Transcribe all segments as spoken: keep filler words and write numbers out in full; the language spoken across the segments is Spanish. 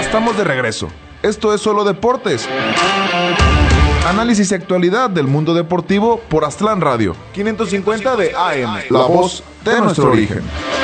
estamos de regreso. Esto es Solo Deportes. Análisis y actualidad del mundo deportivo por Aztlán Radio. quinientos cincuenta de A M. La voz de nuestro origen.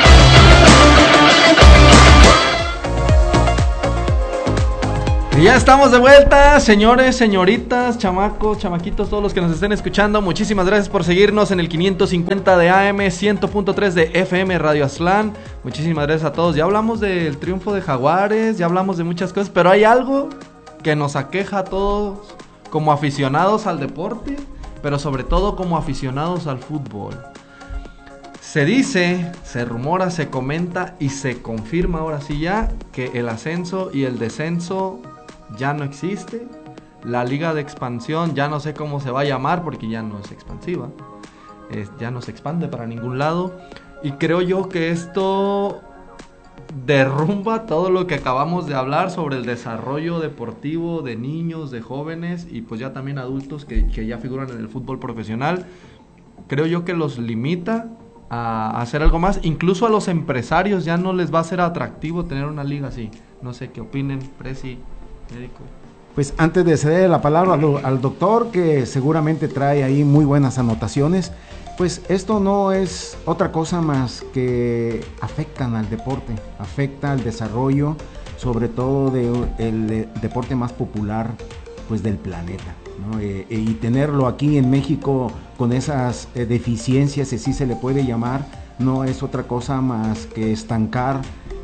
Y ya estamos de vuelta, señores, señoritas, chamacos, chamaquitos, todos los que nos estén escuchando. Muchísimas gracias por seguirnos en el quinientos cincuenta de A M, cien punto tres de F M Radio Aztlán. Muchísimas gracias a todos. Ya hablamos del triunfo de Jaguares, ya hablamos de muchas cosas, pero hay algo que nos aqueja a todos como aficionados al deporte, pero sobre todo como aficionados al fútbol. Se dice, se rumora, se comenta y se confirma ahora sí ya que el ascenso y el descenso ya no existe. La liga de expansión ya no sé cómo se va a llamar porque ya no es expansiva, es, ya no se expande para ningún lado. Y creo yo que esto derrumba todo lo que acabamos de hablar sobre el desarrollo deportivo de niños, de jóvenes y pues ya también adultos que, que ya figuran en el fútbol profesional. Creo yo que los limita a hacer algo más. Incluso a los empresarios ya no les va a ser atractivo tener una liga así. No sé qué opinen, Presi, médico. Pues antes de ceder la palabra al, al doctor, que seguramente trae ahí muy buenas anotaciones, pues esto no es otra cosa más que afectan al deporte, afecta al desarrollo, sobre todo del de, deporte más popular pues del planeta, ¿no? Eh, eh, y tenerlo aquí en México con esas eh, deficiencias, si así se le puede llamar, no es otra cosa más que estancar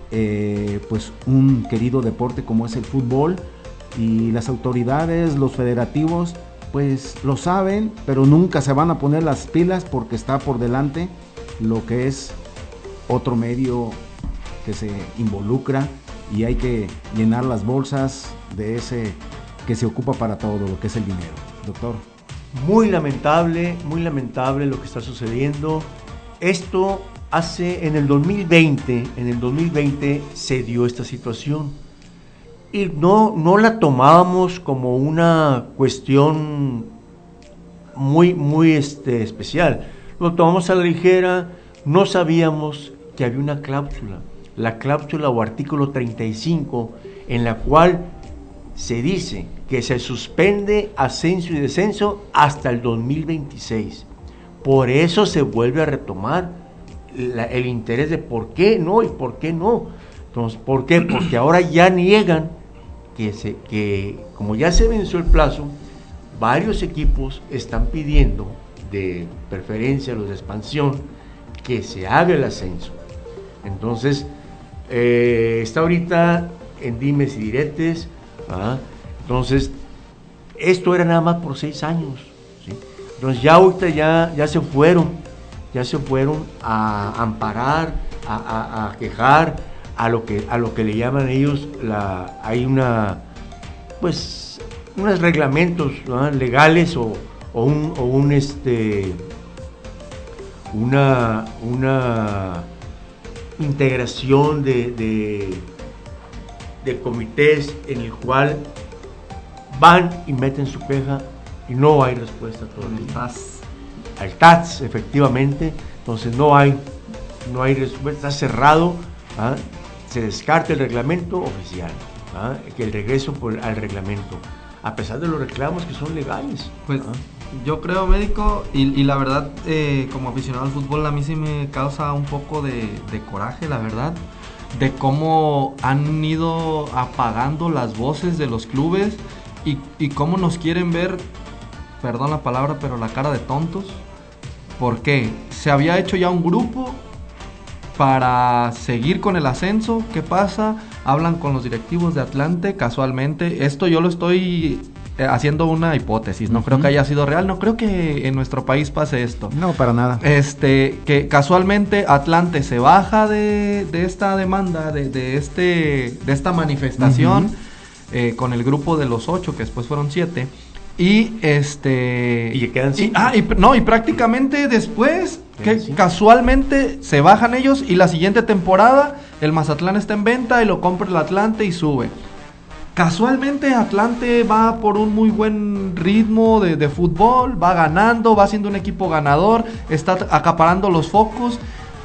eh, pues un querido deporte como es el fútbol. Y las autoridades, los federativos, pues lo saben, pero nunca se van a poner las pilas porque está por delante lo que es otro medio que se involucra y hay que llenar las bolsas de ese que se ocupa para todo, lo que es el dinero. Doctor. Muy lamentable, muy lamentable lo que está sucediendo. Esto hace, en el dos mil veinte, en el dos mil veinte se dio esta situación. Y no, no la tomábamos como una cuestión muy, muy este, especial. Lo tomamos a la ligera, no sabíamos que había una cláusula, la cláusula o artículo treinta y cinco, en la cual se dice que se suspende ascenso y descenso hasta el dos mil veintiséis. Por eso se vuelve a retomar la, el interés de por qué no y por qué no. Entonces, ¿por qué? Porque ahora ya niegan que, se, que como ya se venció el plazo, varios equipos están pidiendo, de preferencia los de expansión, que se haga el ascenso. Entonces, eh, está ahorita en dimes y diretes, ¿ah? Entonces, esto era nada más por seis años, ¿sí? Entonces ya ahorita ya, ya se fueron, ya se fueron a amparar, a, a, a quejar, a lo que a lo que le llaman ellos la hay una pues unos reglamentos, ¿no?, legales o, o un o un este una una integración de, de de comités en el cual van y meten su queja y no hay respuesta todavía. T A S. Al T A S, efectivamente. Entonces no hay no hay respuesta, está cerrado, ¿ah? Se descarta el reglamento oficial, ¿ah? Que el regreso por, al reglamento, a pesar de los reclamos que son legales. Pues ¿ah? Yo creo, médico, y, y la verdad, eh, como aficionado al fútbol, a mí sí me causa un poco de, de coraje, la verdad, de cómo han ido apagando las voces de los clubes y, y cómo nos quieren ver, perdón la palabra, pero la cara de tontos. ¿Por qué? Se había hecho ya un grupo para seguir con el ascenso. ¿Qué pasa? Hablan con los directivos de Atlante casualmente. Esto yo lo estoy haciendo una hipótesis, no uh-huh. creo que haya sido real, no creo que en nuestro país pase esto. No, para nada. Este, que casualmente Atlante se baja de, de esta demanda, de, de, este, de esta manifestación, uh-huh. eh, con el grupo de los ocho, que después fueron siete. Y este. Y quedan cinco. Y, ah, y, no, y prácticamente después, que cinco. Casualmente se bajan ellos, y la siguiente temporada el Mazatlán está en venta y lo compra el Atlante y sube. Casualmente Atlante va por un muy buen ritmo de, de fútbol, va ganando, va siendo un equipo ganador, está acaparando los focos.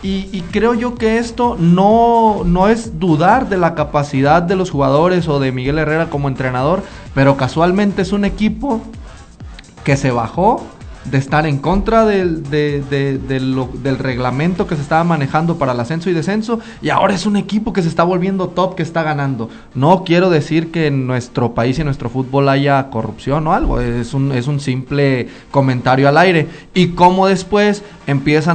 Y, y creo yo que esto no, no es dudar de la capacidad de los jugadores o de Miguel Herrera como entrenador, pero casualmente es un equipo que se bajó de estar en contra del, de, de, de lo, del reglamento que se estaba manejando para el ascenso y descenso, y ahora es un equipo que se está volviendo top, que está ganando. No quiero decir que en nuestro país y en nuestro fútbol haya corrupción o algo, es un, es un simple comentario al aire. Y cómo después empiezan